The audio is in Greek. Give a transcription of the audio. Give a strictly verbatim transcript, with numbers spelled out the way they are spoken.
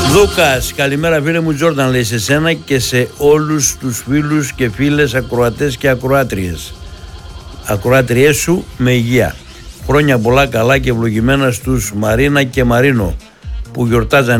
Δούκας, καλημέρα φίλε μου Τζόρνταν, λέει, σε σένα και σε όλους τους φίλους και φίλες ακροατές και ακροάτριες. Ακροάτριές σου με υγεία. Χρόνια πολλά, καλά και ευλογημένα στους Μαρίνα και Μαρίνο που γιορτάζαν